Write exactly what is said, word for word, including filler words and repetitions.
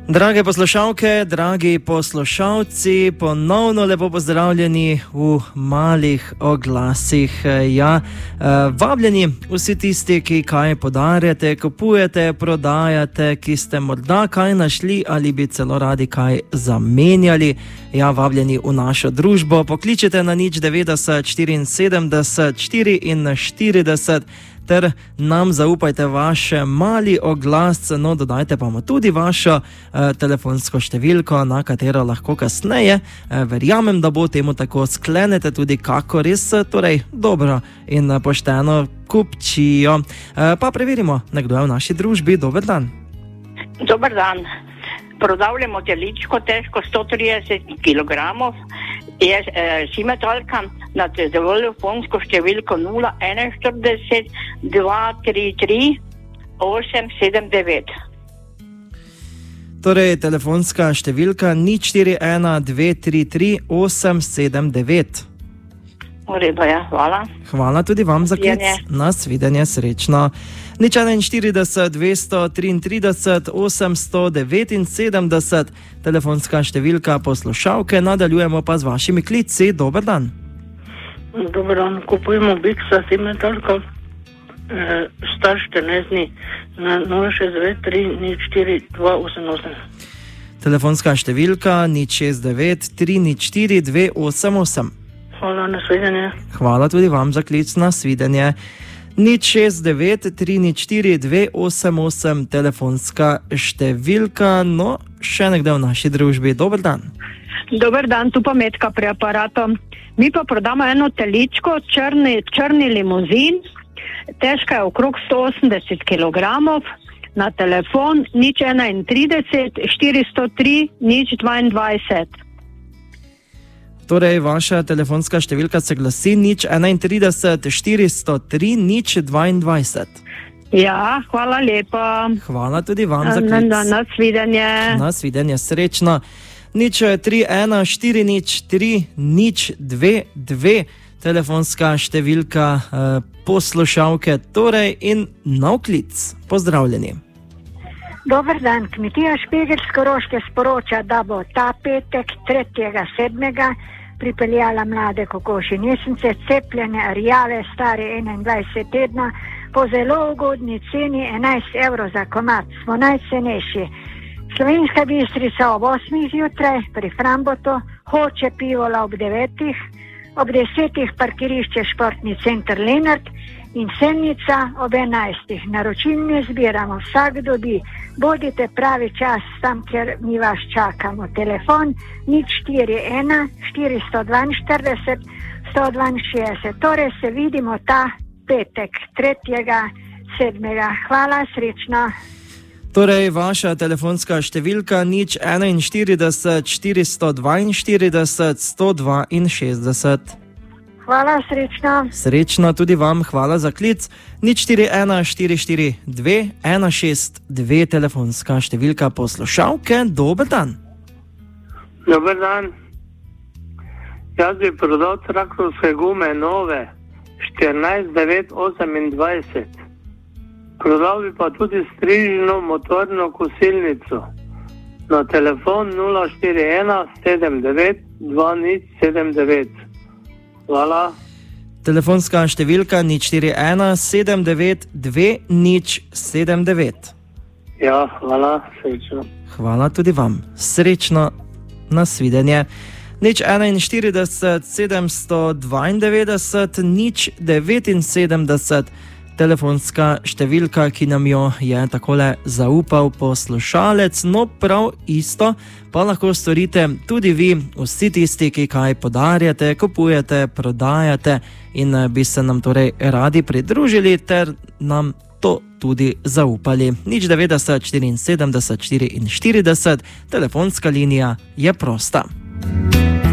Drage poslušalke, dragi poslušalci, ponovno lepo pozdravljeni v malih oglasih. Ja, vabljeni vsi tisti, ki kaj podarjate, kupujete, prodajate, ki ste morda kaj našli ali bi celo radi kaj zamenjali. Ja, vabljeni v našo družbo. Pokličite na nič devetdeset štiriinsedemdeset štiriinštirideset ter nam zaupajte vaš mali oglas, no dodajte pa mu tudi vašo eh, telefonsko številko, na katero lahko kasneje, eh, verjamem, da bo temu tako, sklenete tudi kako res, torej dobro in pošteno kupčijo. Eh, pa preverimo, nekdo je v naši družbi. Dober dan. Dober dan. Prodavljamo teličko težko sto trideset kilogramov. Je eh, simetalka na telefonsko številko nula štiriinštirideset dva tri tri osem sedem devet. Torej, telefonska številka nič štiri ena dve tri tri osem sedem devet. V redu, ja, hvala. Hvala tudi vam za klic. Nasvidenje, srečno. nič enainštirideset dvesto triintrideset osemsto devetinsedemdeset, telefonska številka poslušalke, nadaljujemo pa z vašimi klici. Dober dan. Dober dan, kupujemo biksa simetalko, eh, star štirinajst dni, na nula šest devet tri nič štiri dva osem osem. Telefonska številka nič šest devet tri nič štiri dve osem osem. Hvala, nasvidenje. Hvala tudi vam za klic, nasvidenje. nič šest devet tri nič štiri dve osem osem, telefonska številka. No, še nekdo v naši družbi. Dober dan. Dober dan, tu pa Metka pri aparatu. Mi pa prodamo eno teličko, črni, črni limuzin, težka je okrog sto osemdeset kilogramov, na telefon nič enaintrideset štiristo tri nič dvaindvajset. Torej, vaša telefonska številka se glasi nič enaintrideset štiristo tri nič dvaindvajset. Ja, hvala lepa. Hvala tudi vam za klic. Na, na svidenje. Na svidenje, srečno. nič tri ena štiri nič tri nič dve dve, telefonska številka eh, poslušalke, torej in nov klic. Pozdravljeni. Dober dan, Kmetija Špegelj z Koroške sporoča, da bo ta petek tretjega sedmega pripeljala mlade kokoši nesence, cepljene rjave, stare enaindvajset tedna, po zelo ugodni ceni enajst evrov za komad. Smo najcenejši. Slovenska Bistrica ob osmih zjutraj, pri Frambotu, Hoče pivola ob devetih, ob desetih parkirišče Športni center Lenart in Sennica ob enajstih. Naročilne zbiramo, vsak dobi. Bodite pravi čas tam, kjer mi vas čakamo. Telefon nič štiri ena štiristo dvainštirideset sto dvainšestdeset. Torej se vidimo ta petek tretjega sedmega. Hvala, srečno. Torej, vaša telefonska številka nič enainštirideset štiristo dvainštirideset sto dvainšestdeset. Hvala, srečno. Srečno tudi vam, hvala za klic. nič štiri ena štiri štiri dve ena šest dve, telefonska številka poslušalke. Dober dan. Dober dan. Jaz bi prodal traktorske gume nove, štirinajst devet osemindvajset. Prodal bi pa tudi strižno motorno kosilnico. Na telefon nula štiri ena sedem devet dva nič sedem devet. Hvala. Telefonska številka nič štiri ena sedem devet dve nič sedem devet. Ja, hvala, srečno. Hvala tudi vam. Srečno, nasvidenje. nič enainštirideset sedemsto dvaindevetdeset nič devetinsedemdeset, telefonska številka, ki nam jo je takole zaupal poslušalec. No, prav isto pa lahko storite tudi vi, vsi tisti, ki kaj podarjate, kupujete, prodajate in bi se nam torej radi pridružili ter nam to tudi zaupali. nič devetdeset štiriinsedemdeset štiriinštirideset, telefonska linija je prosta.